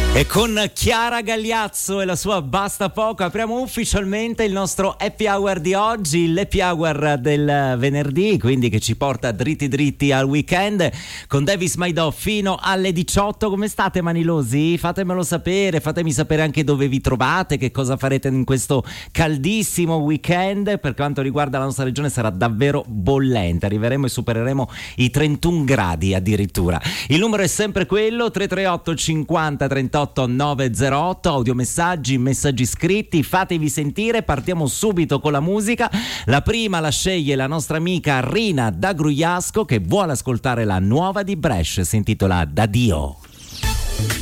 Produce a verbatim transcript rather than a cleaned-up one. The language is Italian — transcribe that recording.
E con Chiara Gagliazzo e la sua Basta Poco apriamo ufficialmente il nostro happy hour di oggi, l'happy hour del venerdì, quindi che ci porta dritti dritti al weekend con Davis Maidò fino alle diciotto. Come state, manilosi? Fatemelo sapere, fatemi sapere anche dove vi trovate, che cosa farete in questo caldissimo weekend. Per quanto riguarda la nostra regione sarà davvero bollente, arriveremo e supereremo i trentuno gradi addirittura. Il numero è sempre quello, tre tre otto cinquanta trentotto nove zero otto, audiomessaggi, messaggi scritti, fatevi sentire. Partiamo subito con la musica. La prima la sceglie la nostra amica Rina da Grugliasco, che vuole ascoltare la nuova di Brescia, si intitola Da Dio.